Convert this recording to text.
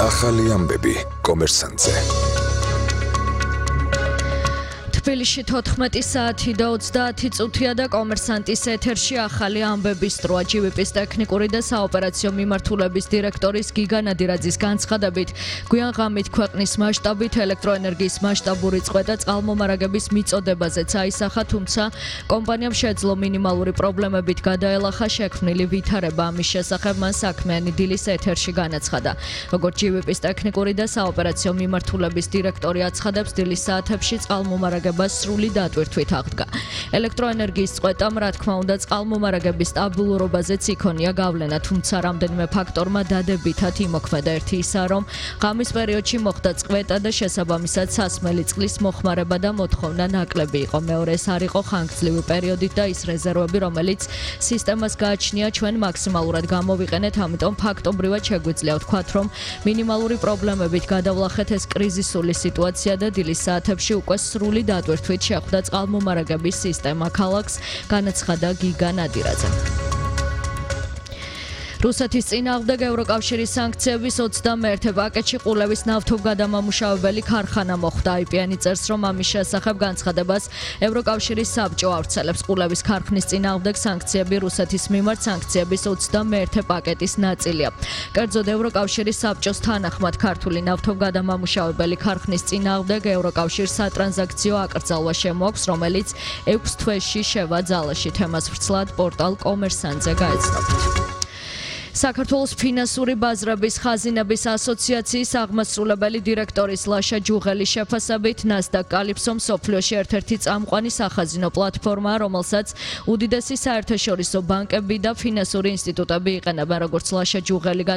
ახალი ამბები კომერსანტზე. თბილისში 14 საათი და 30 წუთია და კომერსანტის ეთერში ახალი ამბების დროა. GVP-ის ტექნიკური და საოპერაციო მიმართულების დირექტორის გიგა ნადირაძის განცხადებით, გვიან ღამით ქვეყნის მასშტაბით ელექტროენერგიის მასშტაბური წყვეტა წყალმომარაგების მიწოდებაზეც აისახა, თუმცა კომპანიამ შეძლო მინიმალური პრობლემებით გადაელახა შექმნილი ვითარება. ამის შესახებ მან საქმიანი დილის ეთერში განაცხადა. როგორც GVP-ის ტექნიკური და საოპერაციო მიმართულების დირექტორი აცხადებს, დილის საათებში წყალმომარაგება სრული დატვირთვით აღდგა. ელექტროენერგიის წყვეტამ, რა თქმა უნდა, წყალმომარაგების სტაბილურობაზეც იქონია გავლენა, თუმცა რამდენიმე ფაქტორმა დადებითად იმოქმედა. ერთი ისაა, რომ ღამის პერიოდში მოხდა წყვეტა და შესაბამისად სასმელი წყლის მოხმარება და მოთხოვნა ნაკლები იყო. მეორე ეს არ იყო ხანგრძლივი პერიოდით და ის რეზერვები, რომელიც სისტემას გააჩნია, ჩვენ მაქსიმალურად გამოვიყენეთ, ამიტომ ფაქტობრივად შეგვიძლია ვთქვათ, რომ მინიმალური პრობლემებით გადავლახეთ ეს კრიზისული სიტუაცია და დილის საათებში უკვე სრული დატვირთვით შეხვდა წყალმომარაგების სისტემა ქალაქს, განაცხადა გიგა ნადირაძე. რუსეთის წინააღმდეგ ევროკავშირის სანქციების 21 პაკეტში ყულევის ნავთობგადამამუშავებელი ქარხანა მოხვდა. IPN წერს, რომ ამის შესახებ განცხადებას ევროკავშირის საბჭო ავრცელებს. ყულევის ქარხნის წინააღმდეგ სანქციები რუსეთის მიმართ სანქციების 21 პაკეტის ნაწილია. კერძოდ, ევროკავშირის საბჭოს თანახმად ქართული ნავთობგადამამუშავებელი ქარხნის წინააღმდეგ ევროკავშირს სატრანზაქციო აკრძალვა შემოაქვს, რომელიც 6 თვეში შევა ძალაში. თემას ვრცლად პორტალ კომერსანტზე გაეცნობთ. საქართველოს ფინანსური ბაზრების ხაზინების ასოციაციის აღმასრულებელი დირექტორის ლაშა ჯუღელის შეფასებით, NASDAQ Calypso მსოფლიოში ერთ-ერთი წამყვანი სახაზინო პლატფორმაა, რომელსაც უდიდესი საერთაშორისო ბანკები და ფინანსური ინსტიტუტები იყენებენ. როგორც ლაშა ჯუღელი